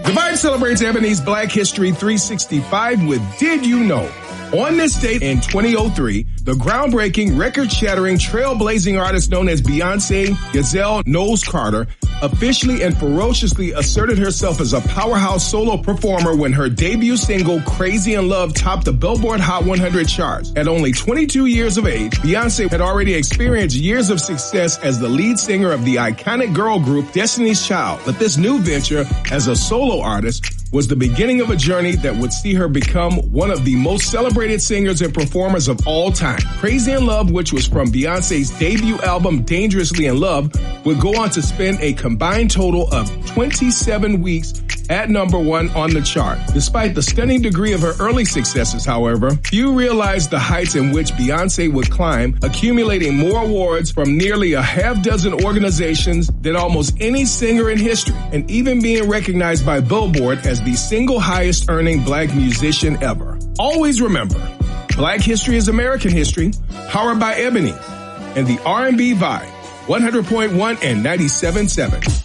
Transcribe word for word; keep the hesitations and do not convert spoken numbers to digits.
The Vibe celebrates Ebony's Black History three sixty-five with Did You Know? On this date in twenty oh three, the groundbreaking, record-shattering, trailblazing artist known as Beyonce Gazelle Knowles Carter officially and ferociously asserted herself as a powerhouse solo performer when her debut single, Crazy in Love, topped the Billboard Hot one hundred charts. At only twenty-two years of age, Beyonce had already experienced years of success as the lead singer of the iconic girl group Destiny's Child. But this new venture as a solo artist was the beginning of a journey that would see her become one of the most celebrated singers and performers of all time. Crazy in Love, which was from Beyonce's debut album Dangerously in Love, would go on to spend a combined total of twenty-seven weeks at number one on the chart. Despite the stunning degree of her early successes, however, few realized the heights in which Beyonce would climb, accumulating more awards from nearly a half dozen organizations than almost any singer in history, and even being recognized by Billboard as the single highest earning black musician ever. Always remember, Black history is American history, powered by Ebony and the R and B Vibe, one hundred point one and ninety-seven point seven.